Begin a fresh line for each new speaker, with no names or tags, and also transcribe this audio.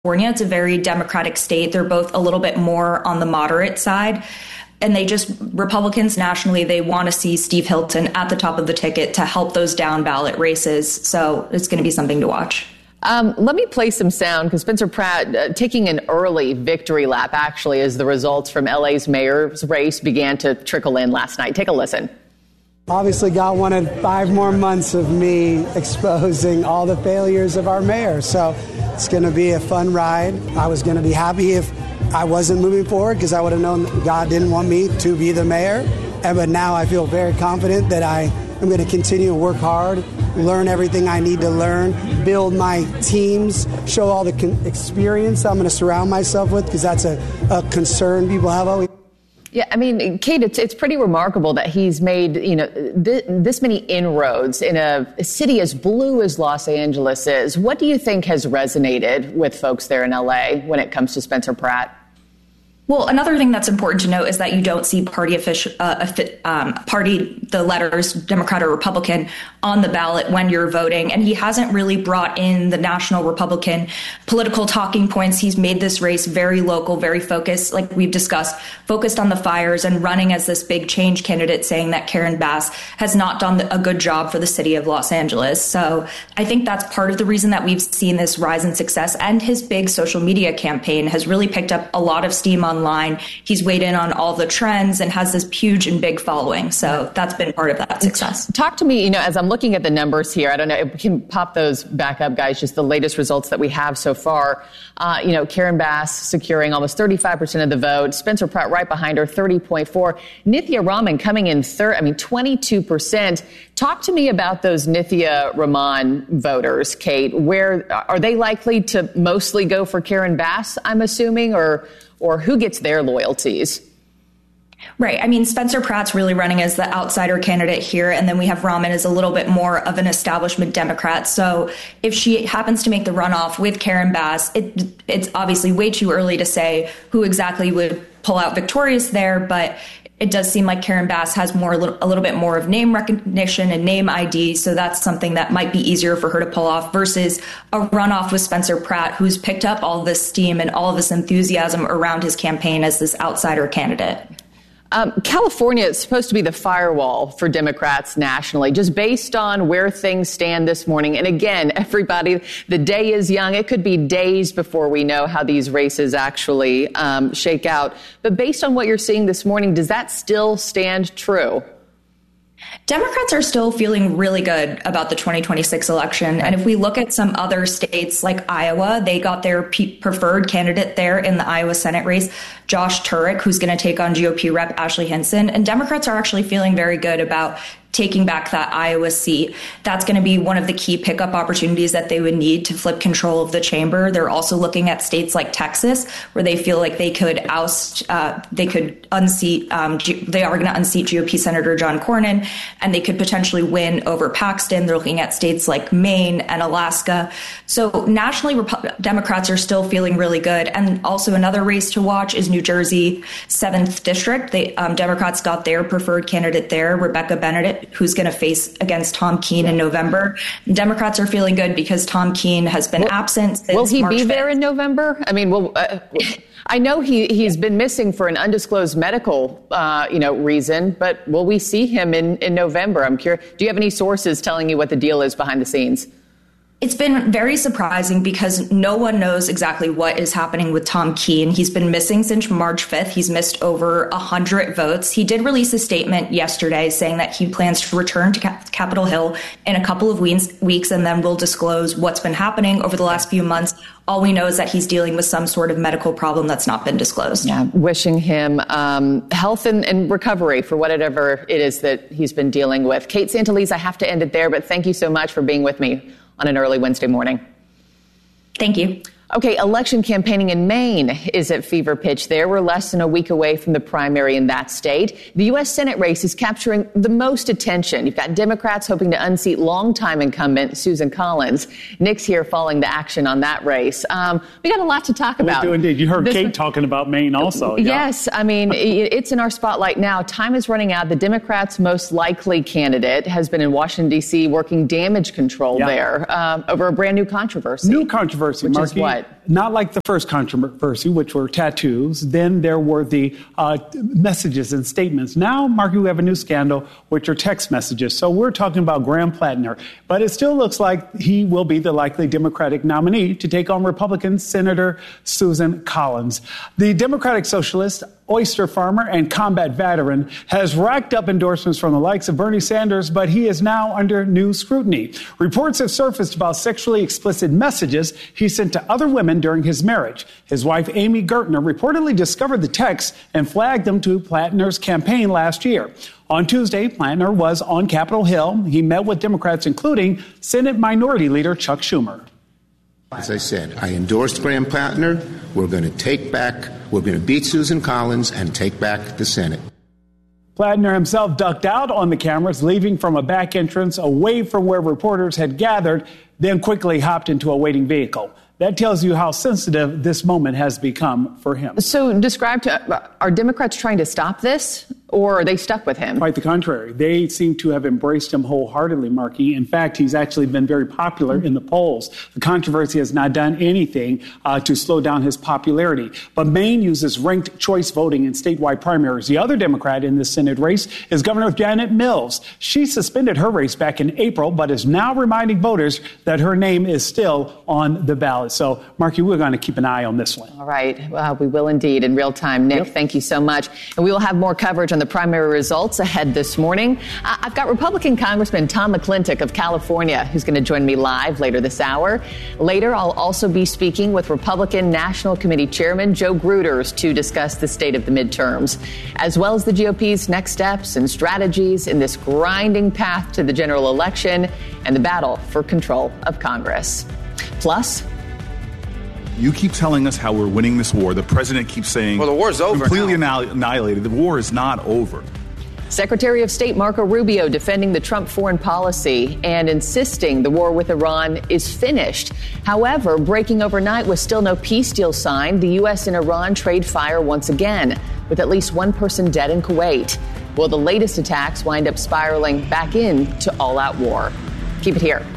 California. It's a very Democratic state. They're both a little bit more on the moderate side. And Republicans nationally, they want to see Steve Hilton at the top of the ticket to help those down ballot races. So it's going to be something to watch.
Let me play some sound because Spencer Pratt taking an early victory lap, actually, as the results from LA's mayor's race began to trickle in last night. Take a listen.
Obviously, God wanted 5 more months of me exposing all the failures of our mayor. So it's going to be a fun ride. I was going to be happy if I wasn't moving forward because I would have known that God didn't want me to be the mayor. But now I feel very confident that I am going to continue to work hard, learn everything I need to learn, build my teams, show all the experience I'm going to surround myself with because that's a concern people have always.
Yeah, I mean, Kate, it's pretty remarkable that he's made, this many inroads in a city as blue as Los Angeles is. What do you think has resonated with folks there in LA when it comes to Spencer Pratt?
Well, another thing that's important to note is that you don't see party the letters Democrat or Republican on the ballot when you're voting. And he hasn't really brought in the national Republican political talking points. He's made this race very local, very focused, like we've discussed, focused on the fires and running as this big change candidate, saying that Karen Bass has not done a good job for the city of Los Angeles. So I think that's part of the reason that we've seen this rise in success. And his big social media campaign has really picked up a lot of steam online. He's weighed in on all the trends and has this huge and big following. So that's been part of that success.
Talk to me, as I'm looking at the numbers here, I don't know, if we can pop those back up, guys, just the latest results that we have so far. Karen Bass securing almost 35% of the vote. Spencer Pratt right behind her, 30.4%. Nithya Raman coming in 22%. Talk to me about those Nithya Raman voters, Kate. Where are they likely to mostly go for Karen Bass, I'm assuming, or who gets their loyalties?
Right. I mean, Spencer Pratt's really running as the outsider candidate here. And then we have Raman as a little bit more of an establishment Democrat. So if she happens to make the runoff with Karen Bass, it's obviously way too early to say who exactly would pull out victorious there. But it does seem like Karen Bass has a little bit more of name recognition and name ID. So that's something that might be easier for her to pull off versus a runoff with Spencer Pratt, who's picked up all this steam and all of this enthusiasm around his campaign as this outsider candidate.
California is supposed to be the firewall for Democrats nationally, just based on where things stand this morning. And again, everybody, the day is young. It could be days before we know how these races actually shake out. But based on what you're seeing this morning, does that still stand true?
Democrats are still feeling really good about the 2026 election. And if we look at some other states like Iowa, they got their preferred candidate there in the Iowa Senate race, Josh Turek, who's going to take on GOP Rep. Ashley Hinson. And Democrats are actually feeling very good about taking back that Iowa seat. That's going to be one of the key pickup opportunities that they would need to flip control of the chamber. They're also looking at states like Texas, where they feel like they could unseat, they are going to unseat GOP Senator John Cornyn, and they could potentially win over Paxton. They're looking at states like Maine and Alaska. So nationally, Democrats are still feeling really good. And also another race to watch is New Jersey 7th District. Democrats got their preferred candidate there, Rebecca Benedict, who's going to face against Tom Keene in November. Democrats are feeling good because Tom Keene has been absent since
Will he
March
be
5th.
there in November? I mean, I know he's been missing for an undisclosed medical, reason, but will we see him in November? I'm curious. Do you have any sources telling you what the deal is behind the scenes?
It's been very surprising because no one knows exactly what is happening with Tom Keene. He's been missing since March 5th. He's missed over 100 votes. He did release a statement yesterday saying that he plans to return to Capitol Hill in a couple of weeks, and then we'll disclose what's been happening over the last few months. All we know is that he's dealing with some sort of medical problem that's not been disclosed.
Yeah, wishing him health and recovery for whatever it is that he's been dealing with. Kate Santeliz, I have to end it there, but thank you so much for being with me on an early Wednesday morning.
Thank you.
Okay, election campaigning in Maine is at fever pitch there. We're less than a week away from the primary in that state. The U.S. Senate race is capturing the most attention. You've got Democrats hoping to unseat longtime incumbent Susan Collins. Nick's here following the action on that race. We got a lot to talk about.
We do indeed. You heard Kate talking about Maine also.
Yes, I mean, it's in our spotlight now. Time is running out. The Democrats' most likely candidate has been in Washington, D.C., working damage control there over a brand new controversy.
New controversy,
which
Marky.
is what?
not like the first controversy, which were tattoos. Then there were the messages and statements. Now, Marky, we have a new scandal, which are text messages. So we're talking about Graham Plattner. But it still looks like he will be the likely Democratic nominee to take on Republican Senator Susan Collins. The Democratic Socialist, oyster farmer and combat veteran, has racked up endorsements from the likes of Bernie Sanders, but he is now under new scrutiny. Reports have surfaced about sexually explicit messages he sent to other women during his marriage. His wife, Amy Gertner, reportedly discovered the texts and flagged them to Plattner's campaign last year. On Tuesday, Plattner was on Capitol Hill. He met with Democrats, including Senate Minority Leader Chuck Schumer.
As I said, I endorsed Graham Plattner. We're going to beat Susan Collins and take back the Senate.
Plattner himself ducked out on the cameras, leaving from a back entrance away from where reporters had gathered, then quickly hopped into a waiting vehicle. That tells you how sensitive this moment has become for him.
So are Democrats trying to stop this, or are they stuck with him?
Quite the contrary. They seem to have embraced him wholeheartedly, Marky. In fact, he's actually been very popular in the polls. The controversy has not done anything to slow down his popularity. But Maine uses ranked choice voting in statewide primaries. The other Democrat in this Senate race is Governor Janet Mills. She suspended her race back in April, but is now reminding voters that her name is still on the ballot. So, Marky, we're going to keep an eye on this one.
All right. We will indeed in real time. Nick, Thank you so much. And we will have more coverage on the primary results ahead this morning. I've got Republican Congressman Tom McClintock of California, who's going to join me live later this hour. Later, I'll also be speaking with Republican National Committee Chairman Joe Gruters to discuss the state of the midterms, as well as the GOP's next steps and strategies in this grinding path to the general election and the battle for control of Congress. Plus,
you keep telling us how we're winning this war. The president keeps saying,
well, the war's over.
Completely annihilated. The war is not over.
Secretary of State Marco Rubio defending the Trump foreign policy and insisting the war with Iran is finished. However, breaking overnight with still no peace deal signed, the U.S. and Iran trade fire once again, with at least one person dead in Kuwait. Will the latest attacks wind up spiraling back into all-out war? Keep it here.